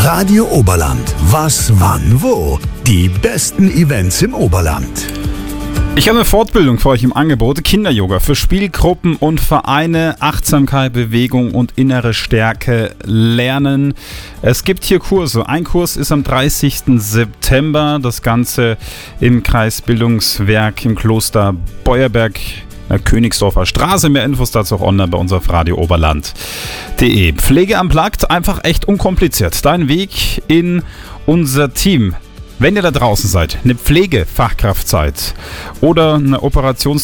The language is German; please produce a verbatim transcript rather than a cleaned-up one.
Radio Oberland. Was, wann, wo? Die besten Events im Oberland. Ich habe eine Fortbildung für euch im Angebot. Kinder-Yoga für Spielgruppen und Vereine, Achtsamkeit, Bewegung und innere Stärke lernen. Es gibt hier Kurse. Ein Kurs ist am dreißigsten September. Das Ganze im Kreisbildungswerk im Kloster Beuerberg, Königsdorfer Straße. Mehr Infos dazu auch online bei uns auf radio oberland punkt de. Pflege unplugged, einfach echt unkompliziert. Dein Weg in unser Team. Wenn ihr da draußen seid, eine Pflegefachkraft seid oder eine Operations